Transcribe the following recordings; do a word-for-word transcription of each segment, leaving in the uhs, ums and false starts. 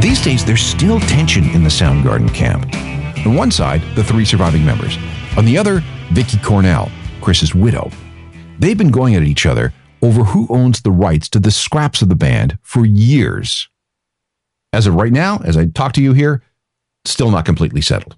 These days, there's still tension in the Soundgarden camp. On one side, the three surviving members. On the other, Vicky Cornell, Chris's widow. They've been going at each other over who owns the rights to the scraps of the band for years. As of right now, as I talk to you here, still not completely settled.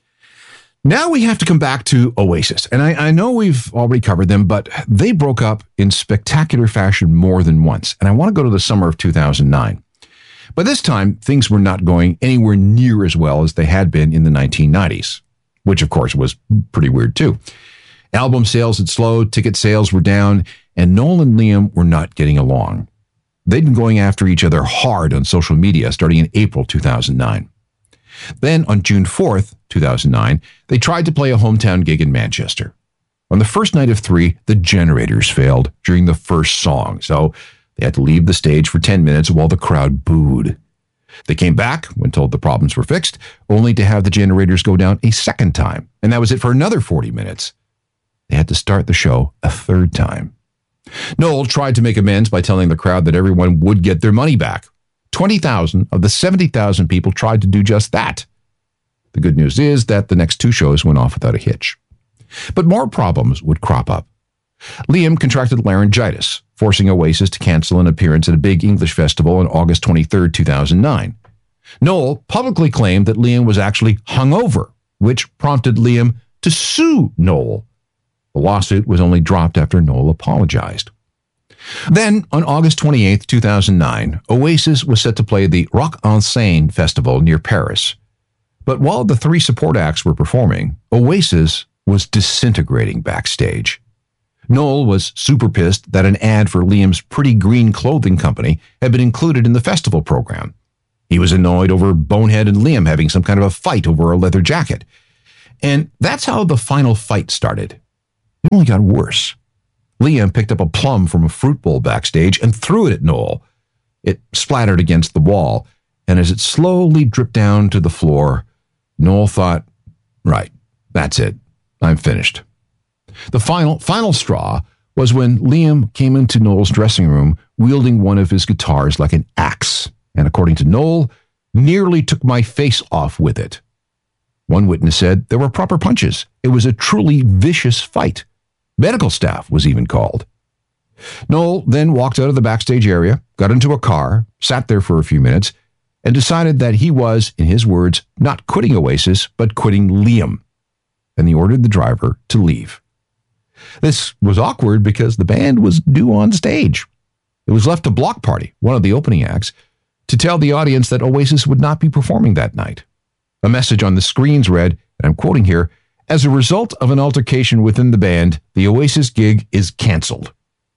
Now we have to come back to Oasis. And I, I know we've already covered them, but they broke up in spectacular fashion more than once. And I want to go to the summer of two thousand nine. By this time, things were not going anywhere near as well as they had been in the nineteen nineties, which of course was pretty weird too. Album sales had slowed, ticket sales were down, and Noel and Liam were not getting along. They'd been going after each other hard on social media starting in April two thousand nine. Then on June fourth, two thousand nine, they tried to play a hometown gig in Manchester. On the first night of three, the generators failed during the first song, so they had to leave the stage for ten minutes while the crowd booed. They came back when told the problems were fixed, only to have the generators go down a second time, and that was it for another forty minutes. They had to start the show a third time. Noel tried to make amends by telling the crowd that everyone would get their money back. twenty thousand of the seventy thousand people tried to do just that. The good news is that the next two shows went off without a hitch. But more problems would crop up. Liam contracted laryngitis, forcing Oasis to cancel an appearance at a big English festival on August twenty-third, two thousand nine. Noel publicly claimed that Liam was actually hungover, which prompted Liam to sue Noel. The lawsuit was only dropped after Noel apologized. Then, on August twenty-eighth, two thousand nine, Oasis was set to play the Rock en Seine festival near Paris. But while the three support acts were performing, Oasis was disintegrating backstage. Noel was super pissed that an ad for Liam's Pretty Green clothing company had been included in the festival program. He was annoyed over Bonehead and Liam having some kind of a fight over a leather jacket. And that's how the final fight started. It only got worse. Liam picked up a plum from a fruit bowl backstage and threw it at Noel. It splattered against the wall, and as it slowly dripped down to the floor, Noel thought, right, that's it. I'm finished. The final, final straw was when Liam came into Noel's dressing room wielding one of his guitars like an axe, and according to Noel, nearly took my face off with it. One witness said there were proper punches. It was a truly vicious fight. Medical staff was even called. Noel then walked out of the backstage area, got into a car, sat there for a few minutes, and decided that he was, in his words, not quitting Oasis, but quitting Liam. And he ordered the driver to leave. This was awkward because the band was due on stage. It was left to Block Party, one of the opening acts, to tell the audience that Oasis would not be performing that night. A message on the screens read, and I'm quoting here, "As a result of an altercation within the band, the Oasis gig is canceled."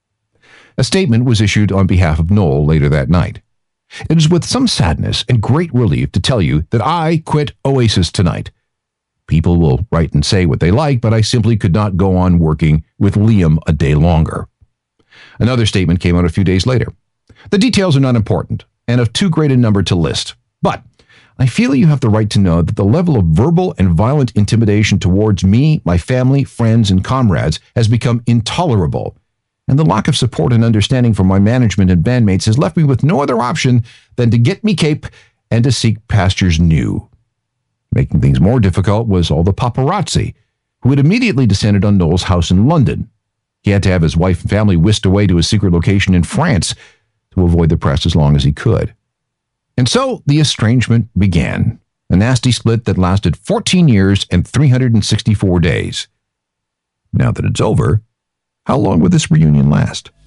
A statement was issued on behalf of Noel later that night. "It is with some sadness and great relief to tell you that I quit Oasis tonight. People will write and say what they like, but I simply could not go on working with Liam a day longer." Another statement came out a few days later. "The details are not important and of too great a number to list, but I feel you have the right to know that the level of verbal and violent intimidation towards me, my family, friends, and comrades has become intolerable, and the lack of support and understanding from my management and bandmates has left me with no other option than to get me cape and to seek pastures new." Making things more difficult was all the paparazzi, who had immediately descended on Noel's house in London. He had to have his wife and family whisked away to a secret location in France to avoid the press as long as he could. And so the estrangement began, a nasty split that lasted fourteen years and three hundred sixty-four days. Now that it's over, how long will this reunion last?